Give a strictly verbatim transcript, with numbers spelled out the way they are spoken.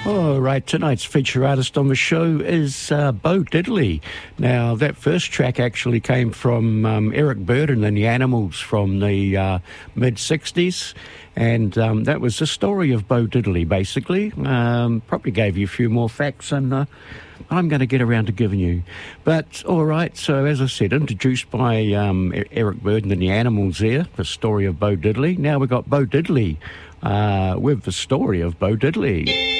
All right, tonight's feature artist on the show is uh, Bo Diddley. Now, that first track actually came from um, Eric Burdon and the Animals from the uh, mid-sixties, and um, that was the story of Bo Diddley, basically. Um, probably gave you a few more facts, and uh, I'm going to get around to giving you. But, all right, so as I said, introduced by um, Eric Burdon and the Animals there, the story of Bo Diddley. Now we've got Bo Diddley uh, with the story of Bo Diddley.